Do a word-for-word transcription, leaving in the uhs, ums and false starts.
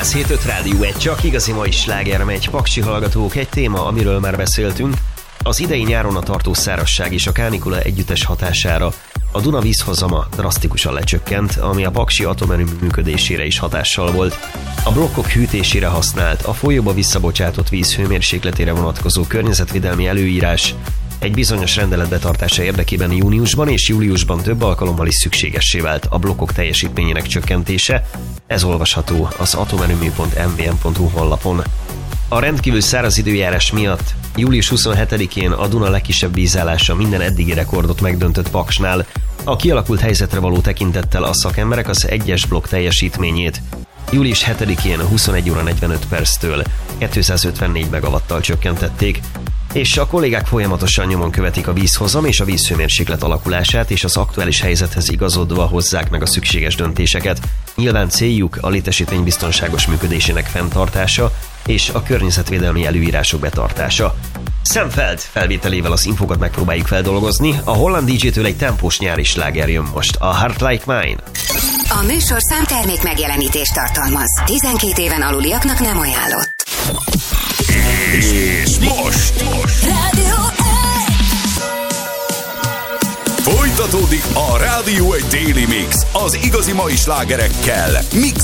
száz hét öt Rádió egy, csak igazi mai sláger megy. Paksi hallgatók, egy téma, amiről már beszéltünk. Az idei nyáron a tartó szárazság és a kánikula együttes hatására a Duna vízhozama drasztikusan lecsökkent, ami a paksi atomerőmű működésére is hatással volt. A blokkok hűtésére használt, a folyóba visszabocsátott víz hőmérsékletére vonatkozó környezetvédelmi előírás egy bizonyos rendelet betartása érdekében júniusban és júliusban több alkalommal is szükségessé vált a blokkok teljesítményének csökkentése. Ez olvasható az atomerőmű pont m v m pont h u honlapon. A rendkívül száraz időjárás miatt július huszonhetedikén a Duna legkisebb vízállása minden eddigi rekordot megdöntött Paksnál. A kialakult helyzetre való tekintettel a szakemberek az egyes blokk teljesítményét július hetedikén huszonegy óra negyvenöt perctől kétszázötvennégy megawattal csökkentették, és a kollégák folyamatosan nyomon követik a vízhozam és a vízhőmérséklet alakulását, és az aktuális helyzethez igazodva hozzák meg a szükséges döntéseket. Nyilván céljuk a létesítmény biztonságos működésének fenntartása és a környezetvédelmi előírások betartása. Sam Feld felvételével az infokat megpróbáljuk feldolgozni, a holland dé dzsétől egy tempós nyári sláger jön most, a Heart Like Mine. A műsor számtermék megjelenítést tartalmaz. tizenkét éven aluliaknak nem ajánlott. És most, most. Rádió egy! Folytatódik a Rádió egy Daily Mix az igazi mai slágerekkel, mixel